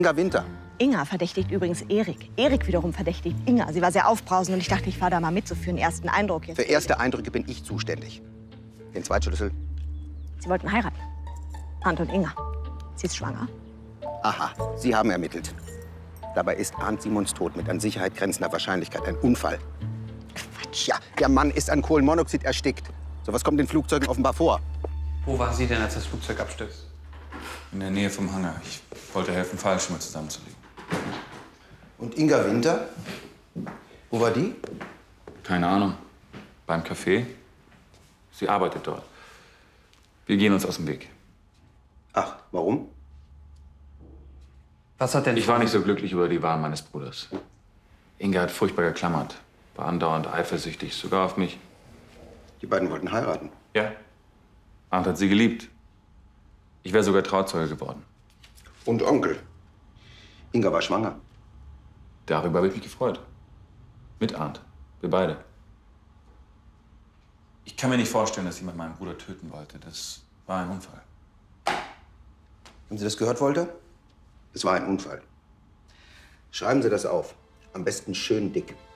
Inga Winter. Inga verdächtigt übrigens Erik. Erik wiederum verdächtigt Inga. Sie war sehr aufbrausend und ich dachte, ich fahre da mal mit, so für einen ersten Eindruck. Jetzt Für erste Eindrücke bin ich zuständig. Den Zweitschlüssel. Sie wollten heiraten. Arndt und Inga. Sie ist schwanger. Aha, Sie haben ermittelt. Dabei ist Arndt Simons Tod mit an Sicherheit grenzender Wahrscheinlichkeit ein Unfall. Quatsch. Ja, der Mann ist an Kohlenmonoxid erstickt. Sowas kommt in Flugzeugen offenbar vor. Wo waren Sie denn, als das Flugzeug abstürzt? In der Nähe vom Hangar. Ich wollte helfen, Fallschirme zusammenzulegen. Und Inga Winter? Wo war die? Keine Ahnung. Beim Café. Sie arbeitet dort. Wir gehen uns aus dem Weg. Ach, warum? Was hat denn... Ich war nicht so glücklich über die Wahl meines Bruders. Inga hat furchtbar geklammert. War andauernd eifersüchtig, sogar auf mich. Die beiden wollten heiraten. Ja. Arndt hat sie geliebt. Ich wäre sogar Trauzeuge geworden. Und Onkel. Inga war schwanger. Darüber habe ich mich gefreut. Mit Arndt. Wir beide. Ich kann mir nicht vorstellen, dass jemand meinen Bruder töten wollte. Das war ein Unfall. Haben Sie das gehört, Wolter? Es war ein Unfall. Schreiben Sie das auf. Am besten schön dick.